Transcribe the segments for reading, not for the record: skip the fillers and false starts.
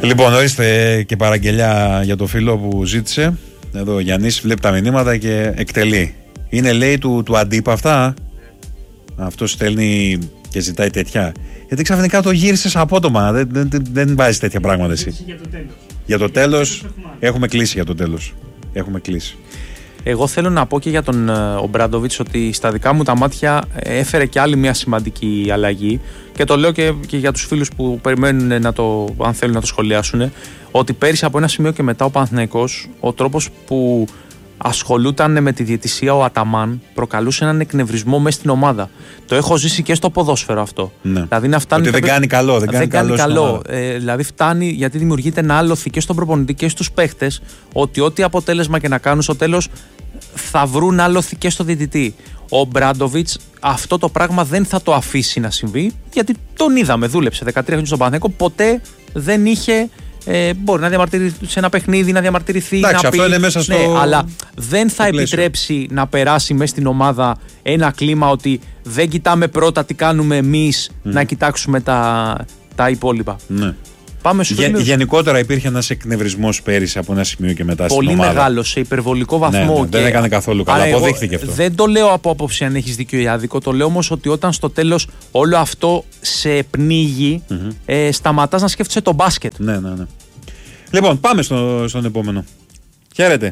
Λοιπόν, ορίστε και παραγγελιά για το φίλο που ζήτησε. Εδώ ο Γιάννης βλέπει τα μηνύματα και εκτελεί. Είναι, λέει, του Αντίπα αυτά. Αυτό στέλνει και ζητάει τέτοια. Γιατί ξαφνικά το γύρισες απότομα. Δεν βάζεις τέτοια πράγματα εσύ. Για το τέλος. Έχουμε κλείσει για το τέλος. Έχουμε κλείσει. Εγώ θέλω να πω και για τον Ομπράντοβιτς ότι στα δικά μου τα μάτια έφερε και άλλη μια σημαντική αλλαγή και το λέω και για τους φίλους που περιμένουν αν θέλουν να το σχολιάσουν, ότι πέρυσι από ένα σημείο και μετά ο Παναθηναϊκός, ο τρόπος που ασχολούταν με τη διαιτησία ο Αταμάν προκαλούσε έναν εκνευρισμό μέσα στην ομάδα. Το έχω ζήσει και στο ποδόσφαιρο αυτό. Ναι. Δηλαδή να φτάνει. Ότι δεν κάνει καλό. Δεν κάνει καλό. Δηλαδή φτάνει γιατί δημιουργείται ένα άλοθη και στον προπονητή και στους παίχτες ότι ό,τι αποτέλεσμα και να κάνουν στο τέλος θα βρουν άλοθη και στο διαιτητή. Ο Μπράντοβιτς αυτό το πράγμα δεν θα το αφήσει να συμβεί, γιατί τον είδαμε, δούλεψε 13 χρόνια στον Παναθηναϊκό, ποτέ δεν είχε. Μπορεί να διαμαρτυρηθεί σε ένα παιχνίδι, να διαμαρτυρηθεί. Εντάξει, να αυτό πει, είναι μέσα στο. Ναι, αλλά δεν θα επιτρέψει να περάσει μέσα στην ομάδα ένα κλίμα ότι δεν κοιτάμε πρώτα τι κάνουμε εμείς, να κοιτάξουμε τα υπόλοιπα. Ναι. Πάμε γενικότερα υπήρχε ένας εκνευρισμός πέρυσι από ένα σημείο και μετά στην ομάδα. Πολύ μεγάλο, σε υπερβολικό βαθμό. Ναι, δεν έκανε καθόλου καλά. Αποδείχθηκε αυτό. Δεν το λέω από άποψη αν έχεις δίκιο ή άδικο. Το λέω όμως ότι όταν στο τέλος όλο αυτό σε πνίγει, σταματάς να σκέφτεσαι το μπάσκετ. Ναι. Λοιπόν, πάμε στον επόμενο. Χαίρετε.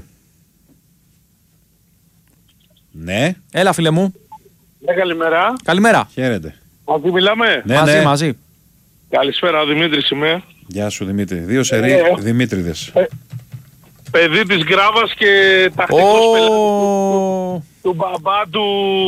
Ναι. Έλα, φίλε μου. Καλημέρα. Καλημέρα. Χαίρετε. Μαζί μιλάμε. Ναι, μαζί. Καλησπέρα, ο Δημήτρης είμαι. Γεια σου, Δημήτρη. 2 σερί Δημήτριδες. Παιδί της Γκράβας και τακτικός πελάτης του μπαμπά του.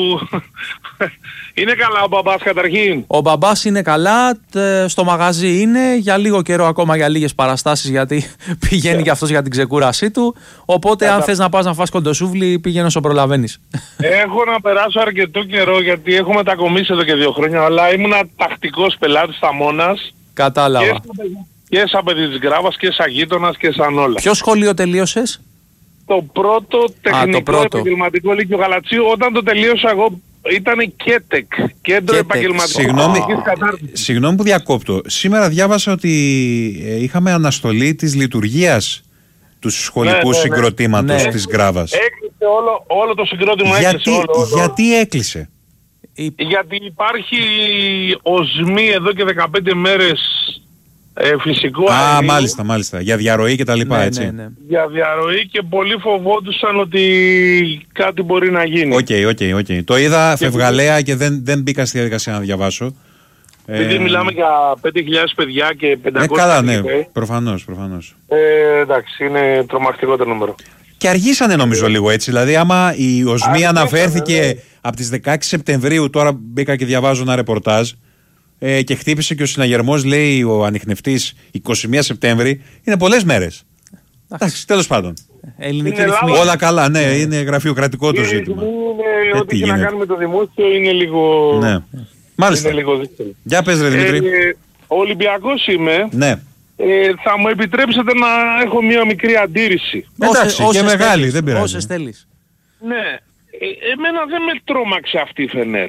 Είναι καλά ο μπαμπάς καταρχήν? Ο μπαμπάς είναι καλά, στο μαγαζί είναι για λίγο καιρό ακόμα, για λίγες παραστάσεις, γιατί πηγαίνει και αυτός για την ξεκούρασή του. Οπότε αν θες να πας να φας κοντοσούβλι, πήγαινε όσο προλαβαίνεις. Έχω να περάσω αρκετό καιρό γιατί έχω μετακομίσει εδώ και 2 χρόνια, αλλά ήμουνα τακτικός πελάτης στα Μόνας. Κατάλαβα. Και σαν παιδί της Γκράβας και σαν γείτονας και σαν όλα. Ποιο σχολείο τελείωσες? Το πρώτο τεχνικό επαγγελματικό λύκειο Γαλατσίου. Όταν το τελείωσα εγώ ήταν ΚΕΤΕΚ, Κέντρο Επαγγελματικής Κατάρτισης. Συγγνώμη που διακόπτω. Σήμερα διάβασα ότι είχαμε αναστολή της λειτουργίας του σχολικού συγκροτήματος της Γκράβας. Έκλεισε όλο το συγκρότημα. Γιατί έκλεισε? Γιατί υπάρχει οσμή εδώ και 15 μέρες φυσικού αερίου. Μάλιστα. Για διαρροή και τα λοιπά, έτσι. Ναι. Για διαρροή και πολλοί φοβόντουσαν ότι κάτι μπορεί να γίνει. Οκ. Το είδα φευγαλέα και δεν μπήκα στη διαδικασία να διαβάσω. Επειδή μιλάμε για 5.000 παιδιά και 500 καλά, ναι, προφανώς. Εντάξει, είναι τρομακτικό το νούμερο. Και αργήσανε νομίζω λίγο έτσι. Δηλαδή, άμα η οσμή αναφέρθηκε από τις 16 Σεπτεμβρίου, τώρα μπήκα και διαβάζω ένα ρεπορτάζ. Και χτύπησε και ο συναγερμός, λέει ο ανιχνευτής, 21 Σεπτέμβρη. Είναι πολλές μέρες. Εντάξει, τέλος πάντων. Ελληνική ρυθμή. Όλα καλά, ναι, είναι γραφειοκρατικό το ζήτημα. Ό,τι και να κάνουμε το δημόσιο είναι λίγο. Ναι. Μάλιστα. Είναι λίγο δύσκολο. Για πες ρε Δημήτρη. Ολυμπιακός είμαι. Ναι. Θα μου επιτρέψετε να έχω μια μικρή αντίρρηση. Εντάξει, και μεγάλη, δεν πειράζει. Όσες θέλεις. Ναι. Εμένα δεν με τρόμαξε αυτή η Φενέρ.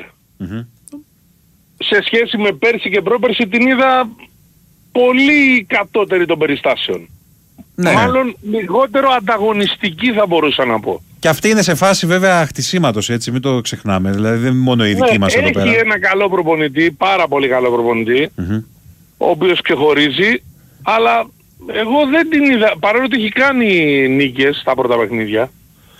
Σε σχέση με πέρσι και πρόπερσι την είδα πολύ κατώτερη των περιστάσεων. Ναι. Μάλλον λιγότερο ανταγωνιστική θα μπορούσα να πω. Και αυτή είναι σε φάση βέβαια χτισήματος, έτσι, μην το ξεχνάμε. Δηλαδή δεν είναι μόνο η δική μας εδώ πέρα. Έχει ένα καλό προπονητή, πάρα πολύ καλό προπονητή, ο οποίος ξεχωρίζει, αλλά εγώ δεν την είδα, παρόλο ότι έχει κάνει νίκες στα πρώτα παιχνίδια,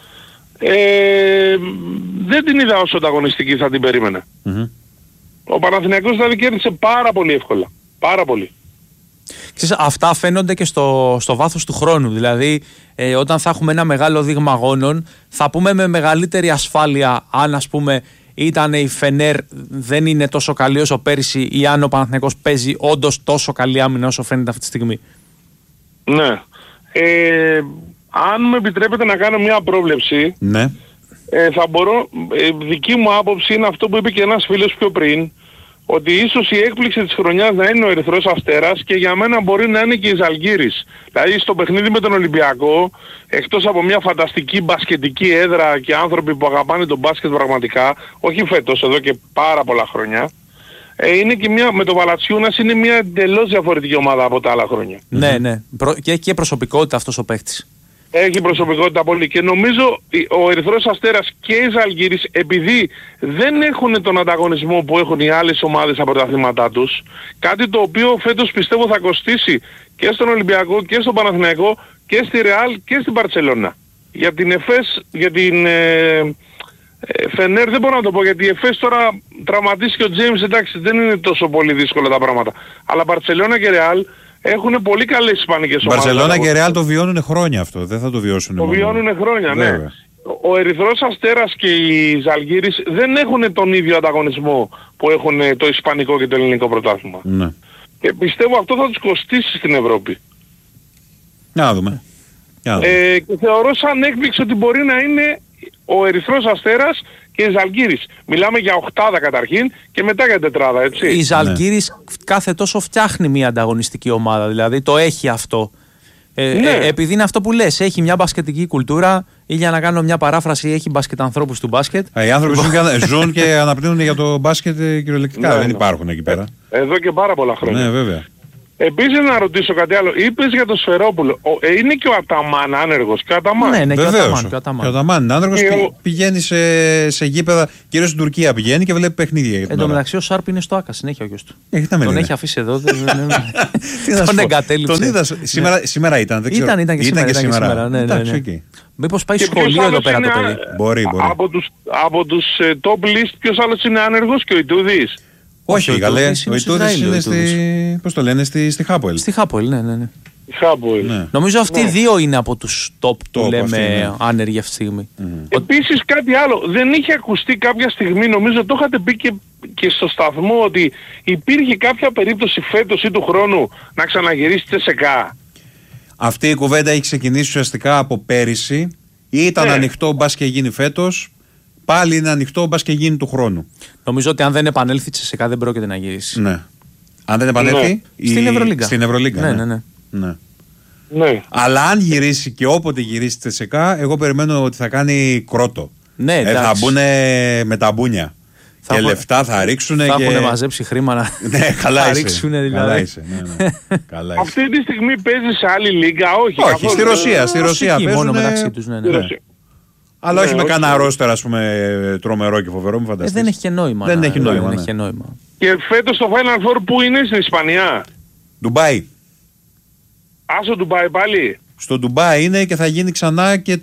δεν την είδα όσο ανταγωνιστική θα την περίμενα. Ο Παναθηναϊκός δηλαδή κέρδισε πάρα πολύ εύκολα. Πάρα πολύ. Ξέρεις, αυτά φαίνονται και στο βάθος του χρόνου. Δηλαδή, όταν θα έχουμε ένα μεγάλο δείγμα αγώνων, θα πούμε με μεγαλύτερη ασφάλεια αν, ας πούμε, ήταν η Φενέρ δεν είναι τόσο καλή όσο πέρυσι ή αν ο Παναθηναϊκός παίζει όντως τόσο καλή άμυνα όσο φαίνεται αυτή τη στιγμή. Ναι. Αν μου επιτρέπετε να κάνω μια πρόβλεψη, ναι. Θα μπορώ, δική μου άποψη είναι αυτό που είπε και ένας φίλος πιο πριν, ότι ίσως η έκπληξη της χρονιάς να είναι ο Ερυθρός Αστέρας και για μένα μπορεί να είναι και η Ζαλγκίρις. Δηλαδή στο παιχνίδι με τον Ολυμπιακό, εκτός από μια φανταστική μπασκετική έδρα και άνθρωποι που αγαπάνε τον μπάσκετ πραγματικά, όχι φέτος, εδώ και πάρα πολλά χρόνια, είναι και με το Βαλατσιούνας είναι μια εντελώς διαφορετική ομάδα από τα άλλα χρόνια. Ναι, ναι. Και έχει και προσωπικότητα αυτός ο παίχτης. Έχει προσωπικότητα πολύ και νομίζω ο Ερυθρός Αστέρας και η Ζαλγκίρις, επειδή δεν έχουν τον ανταγωνισμό που έχουν οι άλλες ομάδες από τα πρωταθλήματά τους, κάτι το οποίο φέτος πιστεύω θα κοστίσει και στον Ολυμπιακό και στον Παναθηναϊκό και στη Ρεάλ και στην Μπαρτσελώνα. Για την ΕΦΕΣ, για την Φενέρ δεν μπορώ να το πω, γιατί η ΕΦΕΣ τώρα τραυματίστηκε ο Τζέιμς, εντάξει δεν είναι τόσο πολύ δύσκολα τα πράγματα, αλλά Μπαρτσελώνα και Ρεάλ έχουν πολύ καλές ισπανικές ομάδες. Μπαρσελόνα και Ρεάλ το βιώνουν χρόνια αυτό, δεν θα το βιώσουν. Το βιώνουν χρόνια, ναι. Ο Ερυθρός Αστέρας και οι Ζαλγκίρις δεν έχουν τον ίδιο ανταγωνισμό που έχουν το ισπανικό και το ελληνικό πρωτάθλημα. Ναι. Και πιστεύω αυτό θα τους κοστίσει στην Ευρώπη. Να δούμε. Και θεωρώ σαν έκπληξη ότι μπορεί να είναι ο Ερυθρός Αστέρας και η Ζαλγκίρις. Μιλάμε για οκτάδα καταρχήν και μετά για τετράδα, έτσι. Η Ζαλγκίρις κάθε τόσο φτιάχνει μια ανταγωνιστική ομάδα, δηλαδή το έχει αυτό. Επειδή είναι αυτό που λες, έχει μια μπασκετική κουλτούρα, ή για να κάνω μια παράφραση, έχει μπασκετανθρώπους του μπάσκετ. Οι άνθρωποι ζουν και αναπνέουν για το μπάσκετ κυριολεκτικά, δεν υπάρχουν εκεί πέρα. Εδώ και πάρα πολλά χρόνια. Ναι, βέβαια. Επίσης να ρωτήσω κάτι άλλο. Είπες για το Σφερόπουλο. Είναι και ο Αταμάν άνεργος. Και ο Αταμάν. Ναι, και ο Αταμάν είναι άνεργος. Πηγαίνει σε γήπεδα, κυρίως στην Τουρκία πηγαίνει και βλέπει παιχνίδια. Εν τω μεταξύ ο Σάρπ είναι στο Άκα συνέχεια ο γιος του. Τον έχει αφήσει εδώ. Τον εγκατέλειψε. Σήμερα ήταν. Ήταν και σήμερα. Μήπως πάει σχολείο εδώ πέρα το παιδί. Μπορεί. Από τους top list ποιος άλλος είναι άνεργος? Και ο Ιτούδης. Όχι, καλέ. Ο Ιτούδης είναι πώς το λένε, στη Χάποελ. Στη Χάποελ, ναι. Ναι. Νομίζω αυτοί οι δύο είναι από τους top που λέμε άνεργοι αυτή τη στιγμή. Επίσης κάτι άλλο. Δεν είχε ακουστεί κάποια στιγμή, νομίζω το είχατε πει και στο σταθμό, ότι υπήρχε κάποια περίπτωση φέτος ή του χρόνου να ξαναγυρίσει Τσεσεκά. Αυτή η κουβέντα έχει ξεκινήσει ουσιαστικά από πέρυσι. Ήταν ανοιχτό μπας και γίνει φέτος. Πάλι είναι ανοιχτό μπας και γίνει του χρόνου. Νομίζω ότι αν δεν επανέλθει Τσεσεκά δεν πρόκειται να γυρίσει. Ναι. Αν δεν επανέλθει. Στην Ευρωλίγκα. Ναι. Αλλά αν γυρίσει και όποτε γυρίσει Τσεσεκά, εγώ περιμένω ότι θα κάνει κρότο. Ναι, θα μπουν με τα μπούνια. Και λεφτά θα ρίξουν. Θα έχουν μαζέψει χρήμα να ρίξουν δηλαδή. Καλά είσαι. Αυτή τη στιγμή παίζει σε άλλη λίγα, όχι. Στη Ρωσία παίζουν. Μόνο μεταξύ τους, ναι. Αλλά όχι με κανένα ρόστερ, ας πούμε, τρομερό και φοβερό, μου φανταστείς. Δεν έχει και νόημα. Δεν έχει νόημα. Και φέτος το Final Four που είναι στην Ισπανία? Ντουμπάι. Στο Ντουμπάι πάλι. Στο Ντουμπάι είναι και θα γίνει ξανά και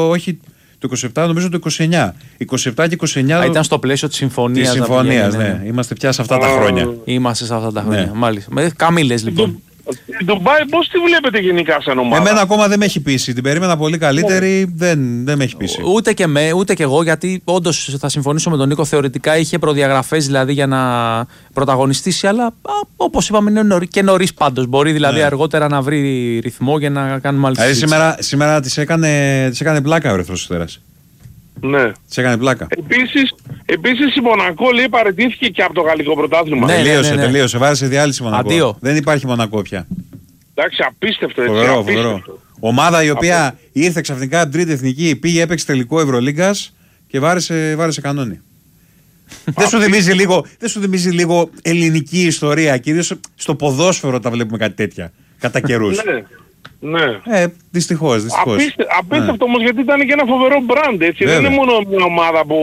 το 27, νομίζω το 29. 27 και 29. Ήταν στο πλαίσιο της συμφωνίας. Ναι. Είμαστε πια σε αυτά τα χρόνια. Είμαστε σε αυτά τα χρόνια, μάλιστα. Με καμήλες λοιπόν. Η Ντουμπάι πώς τη βλέπετε γενικά σαν ομάδα? Εμένα ακόμα δεν με έχει πείσει. Την περίμενα πολύ καλύτερη, δεν με έχει πείσει. Ούτε και εγώ, γιατί όντως θα συμφωνήσω με τον Νίκο. Θεωρητικά είχε προδιαγραφές δηλαδή για να πρωταγωνιστήσει, αλλά όπως είπαμε είναι και νωρίς πάντως. Μπορεί δηλαδή αργότερα να βρει ρυθμό για να κάνουμε άλλη συζήτηση. Σήμερα της έκανε πλάκα ο Ερυθρός Αστέρας. Ναι. Της έκανε πλάκα. Επίσης η Μονακό λέει παραιτήθηκε και από το γαλλικό πρωτάθλημα. Τελείωσε. Βάρεσε διάλυση Μονακό. Αντίο. Δεν υπάρχει Μονακό πια. Εντάξει, απίστευτο έτσι. Φοβερό. Ομάδα η οποία ήρθε ξαφνικά από τρίτη εθνική, πήγε, έπαιξε τελικό Ευρωλίγκας και βάρεσε κανόνι. Δεν σου θυμίζει λίγο ελληνική ιστορία? Κυρίως στο ποδόσφαιρο τα βλέπουμε κάτι τέτοια. Κατά καιρούς. Ναι. Δυστυχώς. Απίστευτο όμως, γιατί ήταν και ένα φοβερό μπραντ, έτσι. Δεν είναι μόνο μια ομάδα που,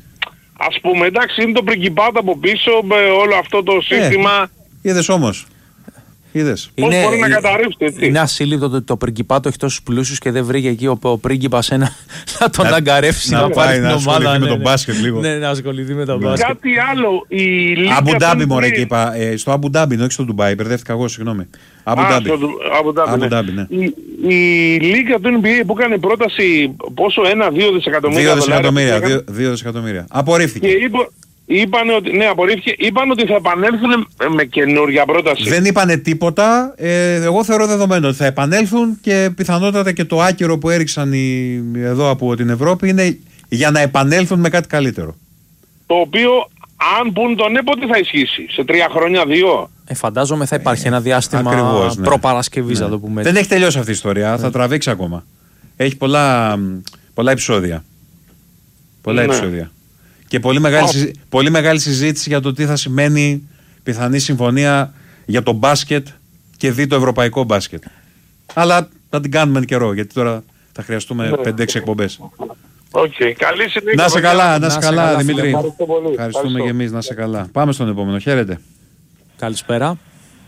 ας πούμε, εντάξει, είναι το Πριγκιπάτο από πίσω, όλο αυτό το σύστημα. Είδες όμως. Πώς μπορεί να καταρρύψει, έτσι. Είναι ασύλληπτο ότι το Πριγκιπάτο έχει τόσους πλούσιους και δεν βρήκε εκεί ο πρίγκιπας να τον αγκαρεύσει, να πάρει την ομάδα. Με τον μπάσκετ λίγο. Ναι, να ασχοληθεί με τον μπάσκετ. Κάτι άλλο. Αμπουντάμπι, μωρέ, και είπα. Στο Αμπουντάμπι, όχι στο Ντουμπάι. Μπερδεύτηκα εγώ, συγγνώμη. Αμπουντάμπι, ναι. Η Λίγκα του NBA που έκανε πρόταση πόσο, 1-2 δισεκατομμύρια. 2 δισεκατομμύρια. Απορρίφθηκε. Απορρίφθηκε. Είπαν ότι θα επανέλθουν με καινούργια πρόταση. Δεν είπανε τίποτα. Εγώ θεωρώ δεδομένο ότι θα επανέλθουν και πιθανότατα και το άκυρο που έριξαν εδώ από την Ευρώπη είναι για να επανέλθουν με κάτι καλύτερο. Το οποίο, αν πούν τον πότε θα ισχύσει? Σε 3 χρόνια, 2? Φαντάζομαι θα υπάρχει ένα διάστημα ακριβώς, προπαρασκευής, να το πούμε έτσι. Δεν έχει τελειώσει αυτή η ιστορία. Θα τραβήξει ακόμα. Έχει πολλά επεισόδια. Πολλά επεισόδια. Και πολύ μεγάλη συζήτηση για το τι θα σημαίνει πιθανή συμφωνία για το μπάσκετ και δει το ευρωπαϊκό μπάσκετ. Αλλά θα την κάνουμε εν καιρό, γιατί τώρα θα χρειαστούμε 5-6 εκπομπές. Καλή συνέχεια. Να σε καλά, Δημήτρη. Ευχαριστούμε Ευχαριστούμε και εμείς, να σε καλά. Πάμε στον επόμενο. Χαίρετε. Καλησπέρα.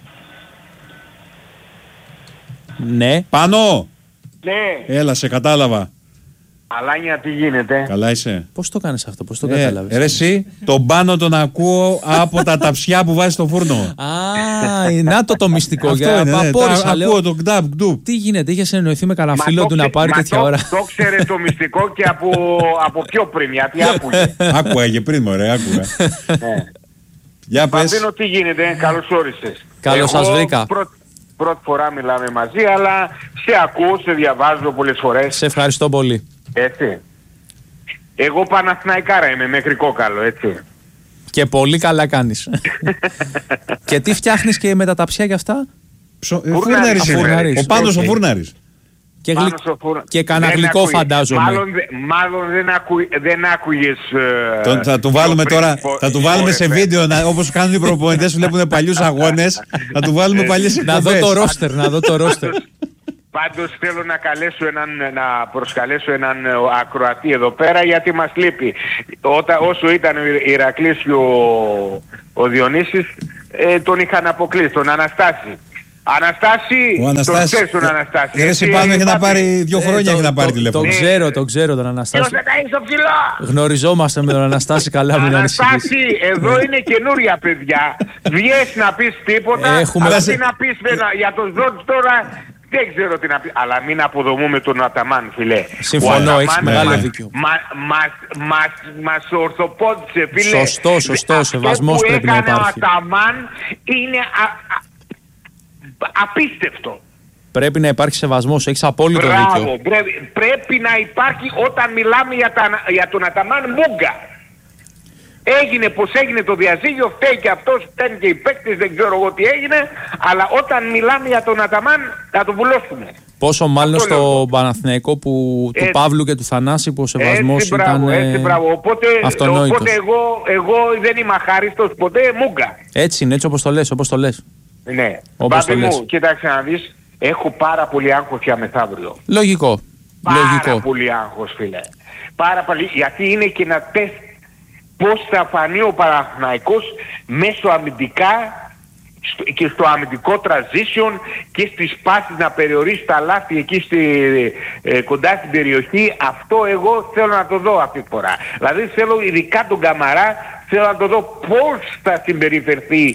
Ναι. Πάνω! Ναι. Έλα, σε κατάλαβα. Αλάνια, τι γίνεται? Καλά είσαι? Πώς το κάνεις αυτό, πώς το κατάλαβες? Ρε εσύ, τον Πάνο τον ακούω από τα ταψιά που βάζει στο φούρνο. Να το μυστικό. Αυτό είναι, ακούω τον γκντουπ. Τι γίνεται, είχες εννοηθεί με κανένα φίλο του να πάρει τέτοια ώρα? Το ξέρε το μυστικό και από πιο πριν, γιατί άκουγε. Άκουγε πριν, μωρέ, άκουγα. Για πες. Παντίνο, τι γίνεται, καλώς όρισες. Καλώς σας βρήκα. Πρώτη φορά μιλάμε μαζί, αλλά σε ακούω, σε διαβάζω πολλές φορές. Σε ευχαριστώ πολύ. Έτσι. Εγώ Παναθηναϊκάρα είμαι, μέχρι κόκαλο, έτσι. Και πολύ καλά κάνεις. Και τι φτιάχνεις και με τα ταψιά και αυτά? Φούρναρης είναι. Ο Πάνος ο Φούρναρης. Και κανένα γλυκό φαντάζομαι. Μάλλον δεν άκουγες. Θα του βάλουμε τώρα, θα του βάλουμε σε βίντεο, όπως κάνουν οι προπονητές που βλέπουν παλιούς αγώνες. Θα του βάλουμε παλιές εκπομπές. Να δω το ρόστερ. Πάντως θέλω να προσκαλέσω έναν ακροατή εδώ πέρα, γιατί μας λείπει. Όσο ήταν ο Ηρακλής και ο Διονύσης, τον είχαν αποκλείσει, τον Αναστάση. Τον ξέρεις τον Αναστάση. Εσύ πάνω έχει να πάρει 2 χρόνια έχει να πάρει τηλέφωνο. Τον ξέρω τον Αναστάση. Ποιος θα κάνει στο ψηλό? Γνωριζόμαστε με τον Αναστάση καλά, μην ανησυχείς. Αναστάση, εδώ είναι καινούρια παιδιά. Βγες να πεις τίποτα, αλλά τι να πεις για τον Ζόρτζ τώρα... Δεν ξέρω τι να πει, αλλά μην αποδομούμε τον Αταμάν, φιλέ. Συμφωνώ, έχεις μεγάλο δίκιο. Μας ορθοπόδησε, φιλέ. Σωστό, σεβασμός πρέπει να υπάρχει. Αυτό που έκανε ο Αταμάν είναι απίστευτο. Πρέπει να υπάρχει σεβασμός, έχεις απόλυτο δίκιο. Πρέπει να υπάρχει όταν μιλάμε για τον Αταμάν Μούγκα. Έγινε πως έγινε το διαζύγιο, φταίει και αυτός, φταίνει και οι παίκτες, δεν ξέρω εγώ τι έγινε, αλλά όταν μιλάμε για τον Αταμάν θα το βουλώσουμε. Πόσο μάλλον στο Παναθηναϊκό του Παύλου και του Θανάση που ο σεβασμός ήταν αυτονόητος. Οπότε εγώ δεν είμαι αχάριστος ποτέ, Μούγκα. Έτσι είναι, έτσι όπως το λες. Ναι, Μπάμπη μου, κοίταξε να δεις, έχω πάρα πολύ άγχος για μεθαύριο. Λογικό. Πάρα πολύ άγχος, φίλε. Πάρα πολύ, γιατί είναι και ένα τεστ. Πώς θα φανεί ο Παναθηναϊκός μέσω αμυντικά και στο αμυντικό transition και στις πάσεις να περιορίσει τα λάθη εκεί κοντά στην περιοχή. Αυτό εγώ θέλω να το δω αυτή τη φορά. Δηλαδή θέλω ειδικά τον Καμαρά, θέλω να το δω πώς θα συμπεριφερθεί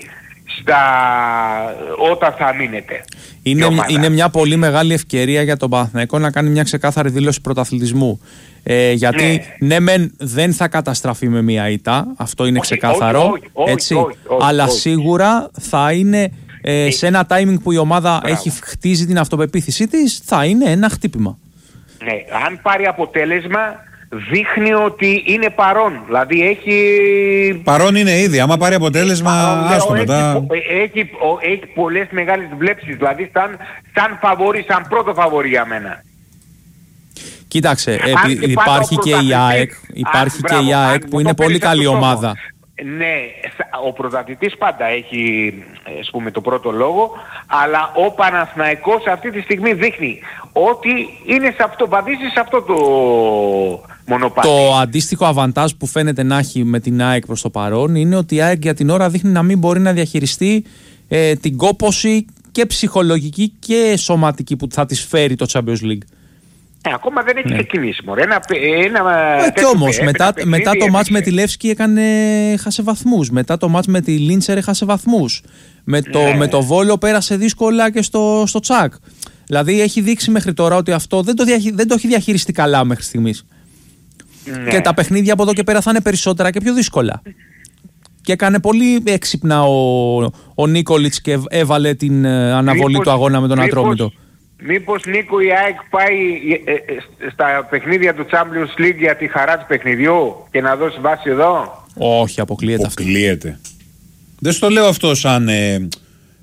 όταν θα μείνετε. Είναι μια πολύ μεγάλη ευκαιρία για τον Παναθηναϊκό να κάνει μια ξεκάθαρη δήλωση πρωταθλητισμού. Γιατί ναι μεν δεν θα καταστραφεί με μια ήττα, αυτό είναι ξεκάθαρο, αλλά σίγουρα θα είναι σε ένα timing που η ομάδα έχει χτίζει την αυτοπεποίθησή της, θα είναι ένα χτύπημα. Ναι, αν πάρει αποτέλεσμα δείχνει ότι είναι παρόν, δηλαδή έχει... Παρόν είναι ήδη, άμα πάρει αποτέλεσμα άστο μετά. Έχει πολλές μεγάλες βλέψεις, δηλαδή σαν φαβορί, σαν πρώτο φαβορί για μένα. Κοίταξε, υπάρχει και η ΑΕΚ που είναι πολύ καλή ομάδα. Ναι, ο πρωταθλητής πάντα έχει το πρώτο λόγο, αλλά ο Παναθηναϊκός αυτή τη στιγμή δείχνει ότι είναι βαδίζει σε αυτό το μονοπάτι. Το αντίστοιχο αβαντάζ που φαίνεται να έχει με την ΑΕΚ προς το παρόν είναι ότι η ΑΕΚ για την ώρα δείχνει να μην μπορεί να διαχειριστεί την κόπωση και ψυχολογική και σωματική που θα της φέρει το Champions League. Ακόμα δεν έχει ξεκινήσει, μωρέ. Και όμως μετά το μάτς με τη Λεύσκη έχασε βαθμούς. Μετά το μάτς με τη Λίντσερ έχασε βαθμούς. Με το Βόλο πέρασε δύσκολα και στο Τσακ. Δηλαδή έχει δείξει μέχρι τώρα ότι αυτό δεν το έχει διαχειριστεί καλά μέχρι στιγμής. Και τα παιχνίδια από εδώ και πέρα θα είναι περισσότερα και πιο δύσκολα. Και έκανε πολύ έξυπνα ο Νίκολιτς και έβαλε την αναβολή του αγώνα με τον Ατρόμητο. Μήπως, Νίκο, η ΑΕΚ πάει στα παιχνίδια του Champions League για τη χαρά του παιχνιδιού και να δώσει βάση εδώ? Όχι, αποκλείεται αυτό. Δεν στο λέω αυτό σαν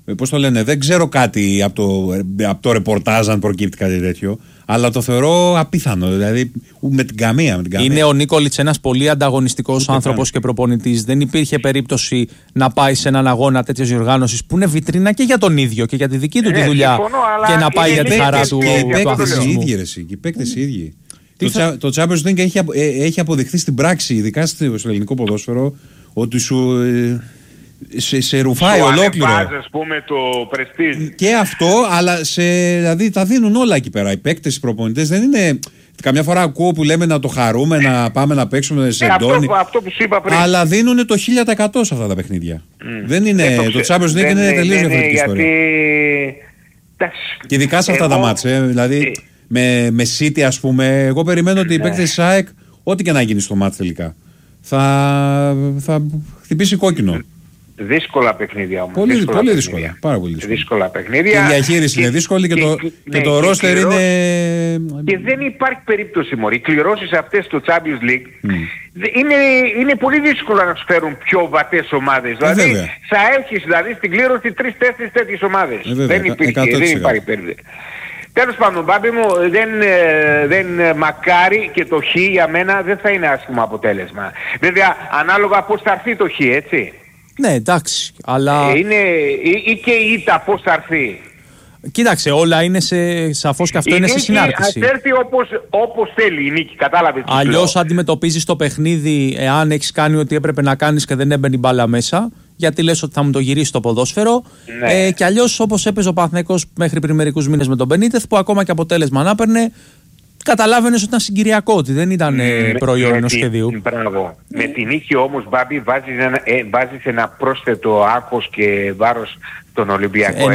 πώς το λένε, δεν ξέρω κάτι από το ρεπορτάζ αν προκύπτει κάτι τέτοιο, αλλά το θεωρώ απίθανο. Δηλαδή με την καμία. Είναι ο Νίκολιτς ένας πολύ ανταγωνιστικός άνθρωπος και προπονητής. Δεν υπήρχε περίπτωση να πάει σε έναν αγώνα τέτοιας διοργάνωσης που είναι βιτρίνα και για τον ίδιο και για τη δική του τη δουλειά. Και να πάει για τη χαρά του. Οι παίκτες οι ίδιοι. Το Champions League έχει αποδειχθεί στην πράξη, ειδικά στο ελληνικό ποδόσφαιρο, ότι σε ρουφάει ολόκληρο. Ας πούμε, το πρεστίζ. Και αυτό, αλλά δηλαδή τα δίνουν όλα εκεί πέρα. Οι παίκτες, οι προπονητές δεν είναι. Καμιά φορά ακούω που λέμε να το χαρούμε, να πάμε να παίξουμε σε εντόνι. Αυτό που σου είπα πριν. Αλλά δίνουν το 1000% σε αυτά τα παιχνίδια. Δεν είναι. Το Champions League είναι τελείως διαφορετική ιστορία. Και ειδικά σε αυτά τα μάτς. Δηλαδή με City, ας πούμε, εγώ περιμένω ότι οι παίκτες της ΑΕΚ, ό,τι και να γίνει στο μάτς τελικά, θα χτυπήσει κόκκινο. Δύσκολα παιχνίδια όμως. Πολύ δύσκολα. Πάρα πολύ δύσκολα παιχνίδια. Η διαχείριση είναι δύσκολη και το ρόστερ είναι. Και δεν υπάρχει περίπτωση, μωρή. Οι κληρώσεις αυτές στο Champions League είναι πολύ δύσκολο να τους φέρουν πιο βατές ομάδες. Δηλαδή θα έχεις στην κλήρωση 3-4 τέτοιες ομάδες. Δεν υπάρχει περίπτωση. Τέλος πάντων, Μπάμπη μου, δεν μακάρι και το χ για μένα δεν θα είναι άσχημο αποτέλεσμα. Βέβαια, ανάλογα πώς θα έρθει το χ, έτσι. Ναι, εντάξει, αλλά... ή και η ήττα πώς θα έρθει. Κοίταξε, όλα είναι σαφώς και αυτό είναι σε συνάρτηση. Ας έρθει όπως θέλει η νίκη, κατάλαβες. Αλλιώς αντιμετωπίζεις το παιχνίδι εάν έχεις κάνει ό,τι έπρεπε να κάνεις και δεν έμπαινε η μπάλα μέσα, γιατί λες ότι θα μου το γυρίσει το ποδόσφαιρο. Ναι. Και αλλιώς όπως έπαιζε ο Παναθηναϊκός μέχρι πριν μερικούς μήνες με τον Μπενίτεθ, που ακόμα και αποτέλεσμα να έπαιρνε, καταλάβαινες ότι ήταν συγκυριακό, ότι δεν ήταν προϊόν ενός σχεδίου. Μπράβο. Με την νίκη όμως, Μπάμπη, βάζεις ένα πρόσθετο άγχος και βάρος στον Ολυμπιακό.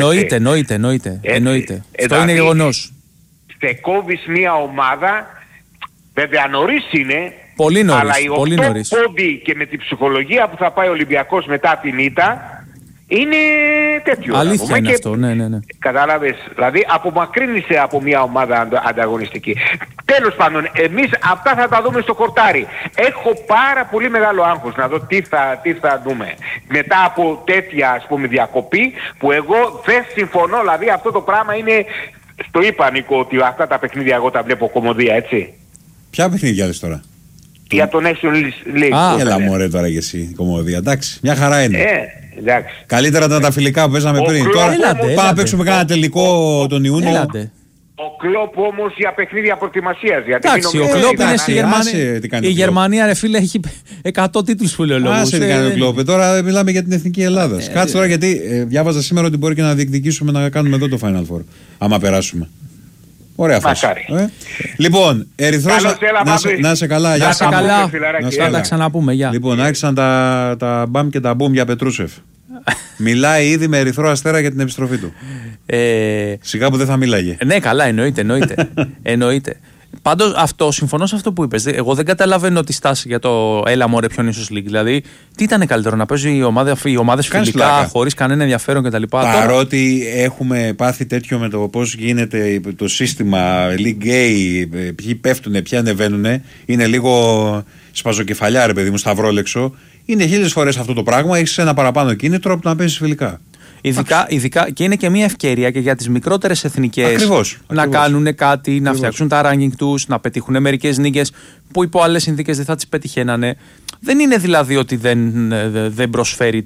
Εννοείται. Αυτό είναι γεγονός. Σε κόβεις μια ομάδα, βέβαια νωρίς είναι, πολύ νωρίς, αλλά οι 8 πόντι και με την ψυχολογία που θα πάει ο Ολυμπιακός μετά την ήττα, είναι τέτοιο. Αλήθεια είναι αυτό, ναι. Κατάλαβες, δηλαδή απομακρύνεσαι από μια ομάδα ανταγωνιστική. Τέλος πάντων, εμείς αυτά θα τα δούμε στο χορτάρι. Έχω πάρα πολύ μεγάλο άγχος να δω τι θα δούμε. Μετά από τέτοια, ας πούμε, διακοπή, που εγώ δεν συμφωνώ, δηλαδή αυτό το πράγμα είναι, στο είπα Νίκο, ότι αυτά τα παιχνίδια εγώ τα βλέπω κομμωδία, έτσι. Ποια παιχνίδια λες τώρα? Για το National League. Έλα μωρέ τώρα και εσύ, κομμωδία, εντάξει, μια χαρά είναι. Εντάξει. Καλύτερα ήταν τα φιλικά που παίζαμε πριν. Τώρα πάμε να παίξουμε κάνα τελικό τον Ιούνιο. Ο Κλόπ όμως για παιχνίδια προετοιμασίας. Εντάξει, ο Κλόπ είναι στη Γερμανία. Η Γερμανία, ρε φίλε, έχει 100 τίτλους φιλολόγους. Άσε τι κάνει ο Κλόπ. Τώρα μιλάμε για την εθνική Ελλάδα. Κάτσε τώρα, γιατί διάβαζα σήμερα ότι μπορεί και να διεκδικήσουμε να κάνουμε εδώ το Final Four. Άμα περάσουμε. Ωραία φάση. Λοιπόν, Ερυθρός, να είσαι καλά. Να είσαι καλά. Να τα ξαναπούμε. Λοιπόν, άρχισαν τα μπαμ και τα μπουμ για Πετρούσεφ. Μιλάει ήδη με Ερυθρό Αστέρα για την επιστροφή του. Σιγά που δεν θα μίλαγε. Ναι, καλά, εννοείται. Πάντως, συμφωνώ σε αυτό που είπες. Εγώ δεν καταλαβαίνω τη στάση για το έλα μωρέ ποιον ίσως League. Δηλαδή, τι ήταν καλύτερο, να παίζει οι ομάδες φιλικά, χωρίς κανένα ενδιαφέρον κτλ. Παρότι έχουμε πάθει τέτοιο με το πώς γίνεται το σύστημα League A, ποιοι πέφτουν, ποιοι ανεβαίνουν, είναι λίγο σπαζοκεφαλιά, ρε παιδί μου, σταυρόλεξο. Είναι 1000 φορές αυτό το πράγμα. Έχεις ένα παραπάνω κίνητρο από το να παίζεις φιλικά. Ειδικά και είναι και μια ευκαιρία και για τις μικρότερες εθνικές να κάνουν κάτι, να φτιάξουν τα ranking τους, να πετύχουν μερικές νίκες που υπό άλλες συνθήκες δεν θα τις πετυχαίνανε. Δεν είναι δηλαδή ότι δεν προσφέρει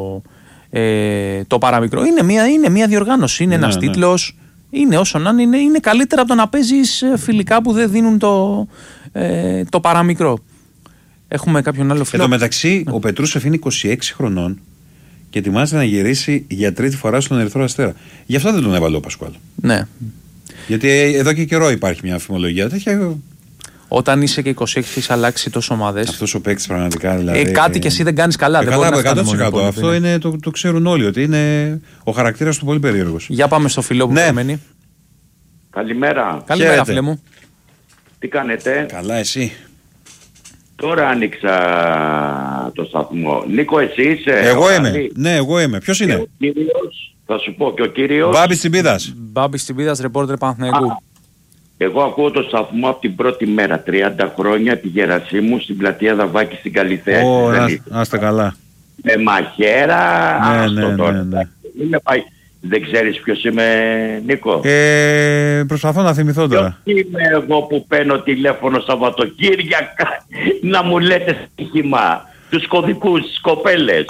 το παραμικρό. Είναι μια διοργάνωση, είναι ένας τίτλος. Είναι όσο να είναι καλύτερα από το να παίζεις φιλικά που δεν δίνουν το παραμικρό. Έχουμε κάποιον άλλο φίλο. Εν τω μεταξύ, ο Πετρούσεφ είναι 26 χρονών και ετοιμάζεται να γυρίσει για τρίτη φορά στον Ερυθρό Αστέρα. Γι' αυτό δεν τον έβαλε ο Πασκουάλ. Ναι. Γιατί εδώ και καιρό υπάρχει μια αμφιμολογία τέτοια. Όταν είσαι και 26 έχεις αλλάξει τόσο ομάδες. Αυτός ο παίκτης πραγματικά δηλαδή. Κάτι και εσύ δεν κάνεις καλά. Καλά, 100%. Αυτό είναι, το ξέρουν όλοι ότι είναι ο χαρακτήρας του πολύ περίεργος. Για πάμε στο φιλό που περιμένει. Καλημέρα. Καλημέρα, φίλε μου. Τι κάνετε? Καλά, εσύ? Τώρα άνοιξα το σταθμό. Νίκο, εσύ είσαι? Εγώ είμαι. Ναι, εγώ είμαι. Ποιος είναι? Ο κύριος, θα σου πω και ο κύριος. Μπάμπης Τσιμπίδας. Μπάμπης Τσιμπίδας, ρεπόρτερ Παναθηναϊκού. Εγώ ακούω το σταθμό από την πρώτη μέρα. 30 χρόνια τη Γερασίμου στην πλατεία Δαβάκη στην Καλυθέα. Να είστε καλά. Με μαχαίρα. Ναι. Δεν ξέρεις ποιος είμαι, Νίκο? Προσπαθώ να θυμηθώ τώρα. Ποιος είμαι εγώ που παίρνω τηλέφωνο Σαββατοκύριακα να μου λέτε στοίχημα? Τους κωδικούς, τις κοπέλες.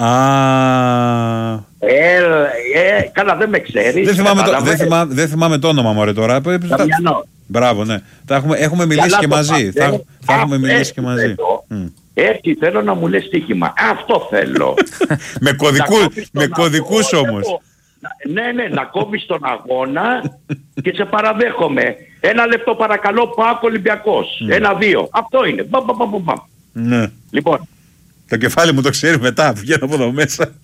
Καλά, δεν με ξέρεις. Δεν θυμάμαι το όνομα, μωρέ, τώρα. Μπράβο, ναι. Έχουμε μιλήσει και μαζί. Θα έχουμε μιλήσει και μαζί. Έτσι θέλω να μου λες στοίχημα. Αυτό θέλω. Με κωδικούς όμως. Ναι, να κόβεις τον αγώνα και σε παραδέχομαι. 1 λεπτό παρακαλώ, ΠΑΟΚ Ολυμπιακός. 1-2. Αυτό είναι. Ναι. Λοιπόν. Το κεφάλι μου το ξέρει μετά, βγαίνω από εδώ μέσα.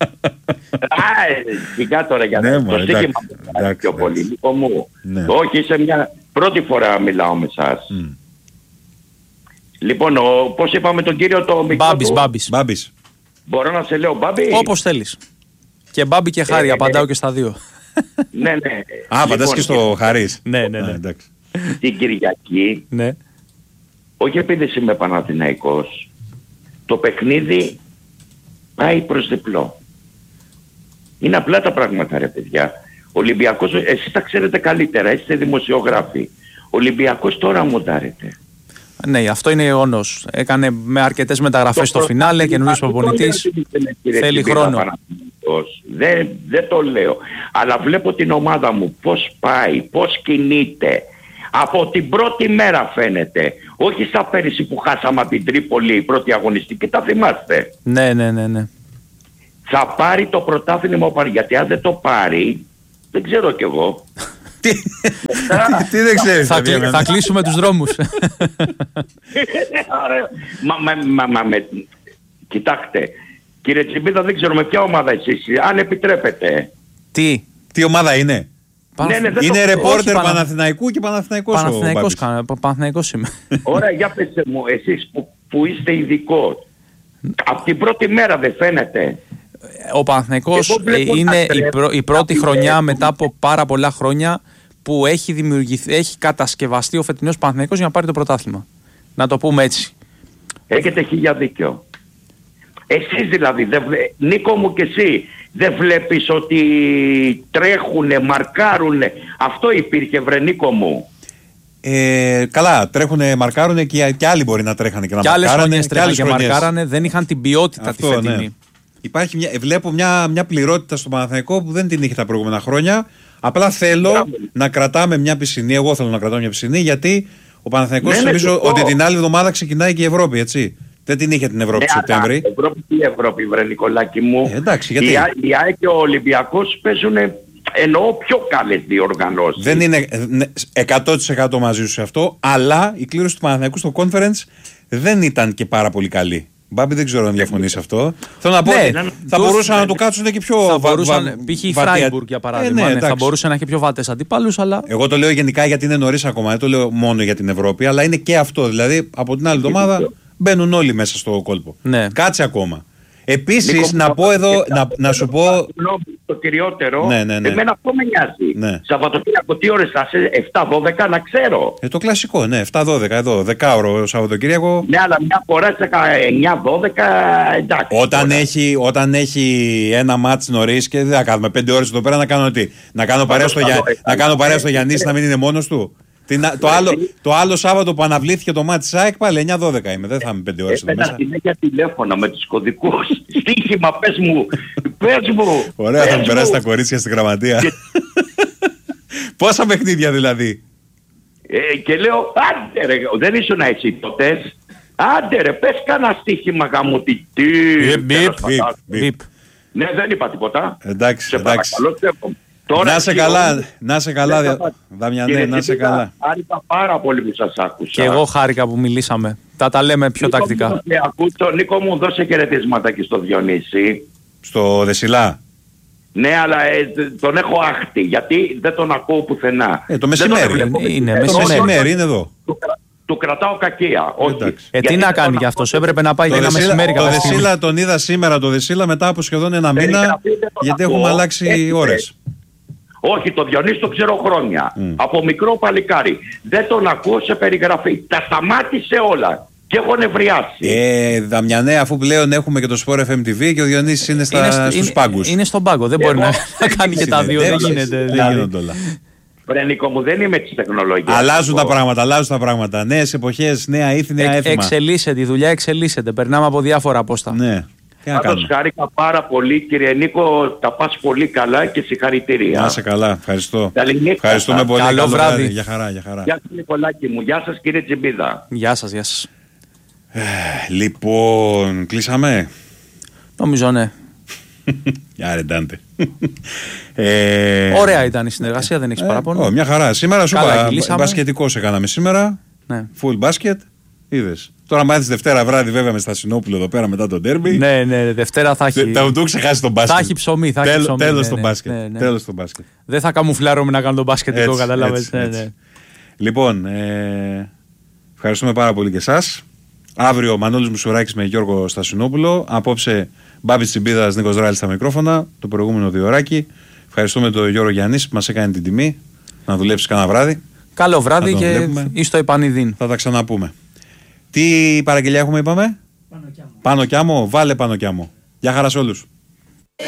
Σιγά τώρα για να το στοίχημα πιο πολύ. Νίκο μου. Όχι, είσαι μια πρώτη φορά μιλάω με εσάς. Λοιπόν, πώς είπαμε τον κύριο το μικρό Μπάμπης. Μπορώ να σε λέω Μπάμπη? Όπως θέλεις. Και Μπάμπη και Χάρη, απαντάω και στα δύο. Ναι. Απαντάς και στο Χαρίς. Ναι. Την Κυριακή, όχι επειδή είμαι Παναθηναϊκός, το παιχνίδι πάει προς διπλό. Είναι απλά τα πράγματα, ρε παιδιά. Ολυμπιακός, εσείς τα ξέρετε καλύτερα, είστε δημοσιογράφοι. Ολυμπιακός τώρα μοντάρεται. Ναι, αυτό είναι γεγονός. Έκανε με αρκετές μεταγραφές στο φινάλε, καινούριος προπονητής. Θέλει χρόνο. Δεν το λέω. Αλλά βλέπω την ομάδα μου πώς πάει, πώς κινείται. Από την πρώτη μέρα φαίνεται. Όχι σαν πέρυσι που χάσαμε από την Τρίπολη η πρώτη αγωνιστική. Τα θυμάστε? Ναι. Θα πάρει το πρωτάθλημα, γιατί αν δεν το πάρει, δεν ξέρω κι εγώ. Τι δεν ξέρεις? Θα κλείσουμε τους δρόμους. Κοιτάξτε, κύριε Τσιμπίδα, δεν ξέρω με ποια ομάδα εσείς, αν επιτρέπετε. Τι ομάδα είναι? Είναι ρεπόρτερ Παναθηναϊκού και Παναθηναϊκός. Παναθηναϊκός είμαι. Ωραία, για πέστε μου, εσείς που είστε ειδικός, από την πρώτη μέρα δεν φαίνεται? Ο Παναθηναϊκός είναι η πρώτη χρονιά μετά από πάρα πολλά χρόνια που έχει κατασκευαστεί ο φετινός Παναθηναϊκός για να πάρει το πρωτάθλημα. Να το πούμε έτσι. Έχετε 1000 δίκιο. Εσείς δηλαδή, Νίκο μου και εσύ, δεν βλέπεις ότι τρέχουνε, μαρκάρουνε? Αυτό υπήρχε, βρε Νίκο μου. Καλά, τρέχουνε, μαρκάρουνε και άλλοι μπορεί να τρέχανε και να μαρκάρανε. Και άλλες χρονιές τρέχανε και μαρκάρανε, δεν είχαν την ποιότητα τη φετινή. Ναι. Βλέπω μια πληρότητα στο Παναθηναϊκό που δεν την είχε τα προηγούμενα χρόνια. Απλά θέλω να κρατάμε μια πισινή. Εγώ θέλω να κρατάω μια πισινή, γιατί ο Παναθηναϊκός νομίζω ότι την άλλη εβδομάδα ξεκινάει και η Ευρώπη, έτσι. Δεν την είχε την Ευρώπη Σεπτέμβρη. Η Ευρώπη, βρε Νικολάκη μου. Εντάξει, γιατί η ΑΕΚ και ο Ολυμπιακός παίζουν, εννοώ, πιο καλές διοργανώσεις. Δεν είναι 100% μαζί σου σε αυτό, αλλά η κλήρωση του Παναθηναϊκού στο Conference δεν ήταν και πάρα πολύ καλή. Μπάμπη, δεν ξέρω αν διαφωνείς αυτό. Θέλω να πω ότι θα μπορούσαν να το κάτσουν και πιο π.χ. η Φράιμπουργκ για παράδειγμα. Θα μπορούσε να έχει πιο βατές αντιπάλους, αλλά. Εγώ το λέω γενικά γιατί είναι νωρίς ακόμα. Δεν το λέω μόνο για την Ευρώπη, αλλά είναι και αυτό. Δηλαδή από την άλλη εβδομάδα μπαίνουν όλοι μέσα στο κόλπο. Κάτσε ακόμα. Επίσης, να πω εδώ, να σου πω. Το κυριότερο, ναι. εμένα αυτό με νοιάζει. Ναι. Σαββατοκύριακο, τι ώρες θα είσαι? 7-12, να ξέρω. Το κλασικό, ναι, 7-12 εδώ, 10ωρο Σαββατοκύριακο. Ναι, αλλά μια φορά σε 9-12, εντάξει. Όταν έχει ένα μάτς νωρίς και δεν θα κάνουμε 5 ώρες εδώ πέρα να κάνω τι? Να κάνω παρέα στο Γιαννής να μην είναι μόνος του. Το άλλο Σάββατο που αναβλήθηκε το μάτι ΣΑΕΚ πάλι 9-12 είμαι, δεν θα είμαι 5 ώρες εδώ μέσα. Συνέχεια τηλέφωνα με τους κωδικούς. Στοίχημα, πες μου. Ωραία, θα μου περάσει τα κορίτσια στην γραμματεία. Πόσα παιχνίδια δηλαδή? Και λέω, άντε ρε, δεν ήσουν εσύ τότε? Άντε ρε, πες κάνα στοίχημα γαμωτή. Ναι, δεν είπα τίποτα. Εντάξει. Τώρα να σε καλά, Δαμιανέ, να σε καλά. Χάρηκα πάρα πολύ που σας άκουσα. Και εγώ χάρηκα που μιλήσαμε. Τα λέμε πιο τακτικά. Νίκο μου, δώσε χαιρετίσματα και στο Διονύση. Στο Δεσιλά. Ναι, αλλά τον έχω άχτη, γιατί δεν τον ακούω πουθενά. Το μεσημέρι. Το μεσημέρι είναι εδώ. Του κρατάω κακία. Όχι. Τι να κάνει γι' αυτός, έπρεπε να πάει για ένα μεσημέρι. Το Δεσίλα τον είδα σήμερα, το Δεσίλα μετά από σχεδόν ένα μήνα, γιατί έχουμε αλλάξει ώρες. Όχι, το Διονύση το ξέρω χρόνια. Από μικρό παλικάρι. Δεν τον ακούω σε περιγραφή. Τα σταμάτησε όλα. Και έχω νευριάσει. Δαμιανέ, αφού πλέον έχουμε και το Sport FM TV και ο Διονύσης είναι στους πάγκους. Είναι στον πάγκο, δεν μπορεί να κάνει και τα δύο, δεν γίνεται. Δεν γίνονται όλα. Νίκο μου, δεν είμαι της τεχνολογίας. Αλλάζουν τα πράγματα. Νέες εποχές, νέα ήθη, νέα έθιμα. Εξελίσσεται, η δουλειά εξελίσσεται. Περνάμε από διάφορα πόστα. Ναι. Πάντως χάρηκα πάρα πολύ, κύριε Νίκο, τα πας πολύ καλά και συγχαρητήρια. Να είσαι καλά, ευχαριστώ. Ευχαριστούμε πολύ. Καλό βράδυ. Για χαρά. Γεια σας Νικολάκη μου, γεια σας κύριε Τσιμπίδα. Γεια σας. Λοιπόν, κλείσαμε. Νομίζω ναι. Άρε Ντάντε. Ωραία ήταν η συνεργασία, δεν έχεις παράπονο. Μια χαρά. Σήμερα σου είπα, μπασκετικό σε κάναμε σήμερα. Ναι. Full μπάσκετ. Είδες. Τώρα μάθεις Δευτέρα βράδυ βέβαια με Στασινόπουλο εδώ πέρα μετά τον ντέρμπι. Ναι, Δευτέρα θα έχει. Θα το ξεχάσει τον μπάσκετ. Θα έχει ψωμί. Τέλος στο μπάσκετ. Τέλος στο μπάσκετ. Δεν θα καμουφλάρομαι να κάνω τον μπάσκετικό, κατάλαβες. Λοιπόν, ευχαριστούμε πάρα πολύ και εσάς. Αύριο Μανώλης Μουσουράκης με Γιώργο Στασινόπουλο. Απόψε Μπάμπης Τσιμπίδας, Νίκος Δράλης στα μικρόφωνα. Το προηγούμενο 2 ωράκι. Ευχαριστούμε τον Γιώργο Γιαννής που μας έκανε την τιμή να δουλέψει κάνα βράδυ. Καλό βράδυ και εις το επανειδήν. Θα τα ξαναπούμε. Τι παραγγελιά έχουμε, είπαμε? Πάνω κι άμμο. Βάλε πάνω κι άμμο. Γεια χαρά σε όλους.